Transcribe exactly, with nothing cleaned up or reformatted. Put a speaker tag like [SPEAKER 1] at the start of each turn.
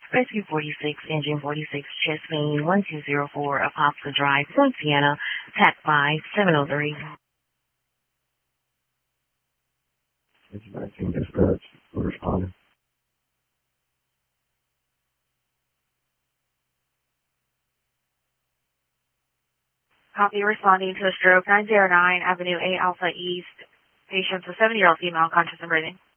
[SPEAKER 1] Rescue forty-six, Engine forty-six, chest vein one two zero four, Apopka Drive, Point Sienna, T A C five, seven oh three.
[SPEAKER 2] Engine nineteen dispatch, we're responding.
[SPEAKER 3] Copy, responding to a stroke, nine oh nine Avenue A Alpha East. Patient's a seventy-year-old female, conscious and breathing.